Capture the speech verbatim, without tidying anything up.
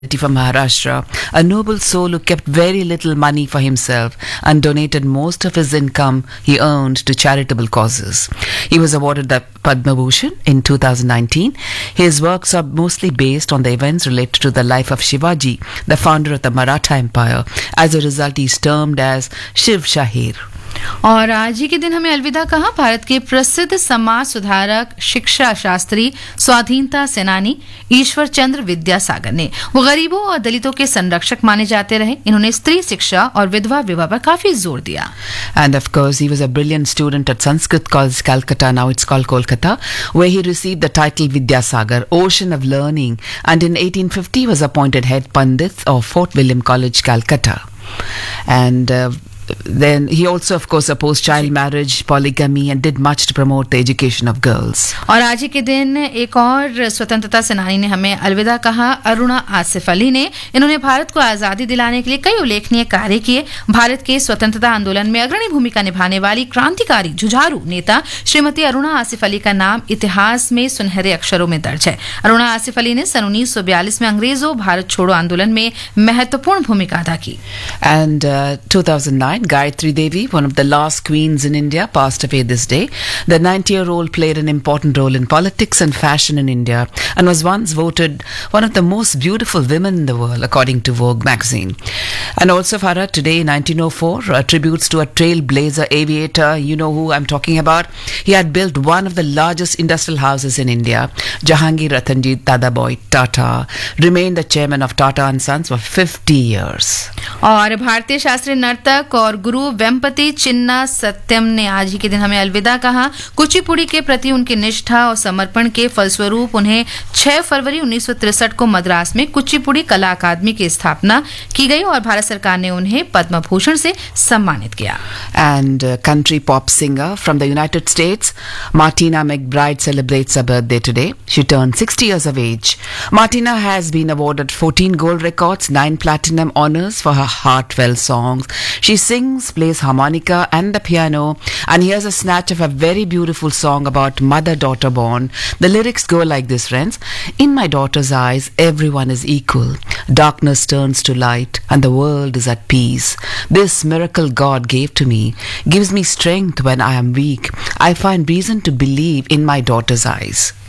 from Maharashtra, a noble soul who kept very little money for himself and donated most of his income he earned to charitable causes. He was awarded the Padma Bhushan in two thousand nineteen. His works are mostly based on the events related to the life of Shivaji, the founder of the Maratha Empire. As a result, he is termed as Shiv Shahir. और आज ही के दिन हमें अलविदा कहा भारत के प्रसिद्ध समाज सुधारक, शिक्षा शास्त्री, स्वाधीनता सेनानी ईश्वर चंद्र विद्यासागर ने। वो गरीबों और दलितों के संरक्षक माने जाते रहे। इन्होंने स्त्री शिक्षा और विधवा विवाह पर काफी जोर दिया। And of course, he was a brilliant student at Sanskrit College, Calcutta. Now it's called Kolkata, where he received the title Vidyasagar, Ocean of Learning, and in eighteen fifty was appointed head pandit of Fort William College, Calcutta. And uh, then he also, of course, opposed child marriage, polygamy, and did much to promote the education of girls. और आज ही के दिन एक और स्वतंत्रता सेनानी ने हमें अलविदा कहा, अरुणा आसिफ अली ने। इन्होंने भारत को आजादी दिलाने के लिए कई उल्लेखनीय कार्य किए। भारत के स्वतंत्रता आंदोलन में अग्रणी भूमिका निभाने वाली क्रांतिकारी जुझारू नेता श्रीमती अरुणा आसिफ अली का नाम इतिहास में सुनहरे अक्षरों में दर्ज है। अरुणा आसिफ अली ने सन उन्नीस सौ बयालीस में अंग्रेजों भारत छोड़ो आंदोलन में महत्वपूर्ण भूमिका अदा की। And uh, two thousand nine, Gayatri Devi, one of the last queens in India, passed away this day. The ninety-year-old played an important role in politics and fashion in India and was once voted one of the most beautiful women in the world, according to Vogue magazine. And also, Farah, today, nineteen oh four, uh, tributes to a trailblazer aviator. You know who I'm talking about. He had built one of the largest industrial houses in India. Jahangir Ratanjit Dadabhai Tata remained the chairman of Tata and Sons for fifty years. और भारतीय शास्त्रीय नर्तक और गुरु वेम्पति चिन्ना सत्यम ने आज ही के दिन हमें अलविदा कहा। कुचिपुड़ी के प्रति उनकी निष्ठा और समर्पण के फलस्वरूप उन्हें छह फरवरी उन्नीस सौ तिरसठ को मद्रास में कुचिपुड़ी कला अकादमी की स्थापना की गई और भारत सरकार ने उन्हें पद्म भूषण से सम्मानित किया। And uh, country pop singer from the United States, Martina McBride celebrates her birthday today. She turned sixty years of age. Martina has been awarded fourteen gold records, nine platinum honors for her heartfelt songs. She sings, plays harmonica and the piano, and here's a snatch of a very beautiful song about mother-daughter bond. The lyrics go like this, friends. In my daughter's eyes, everyone is equal. Darkness turns to light and the world is at peace. This miracle God gave to me gives me strength when I am weak. I find reason to believe in my daughter's eyes.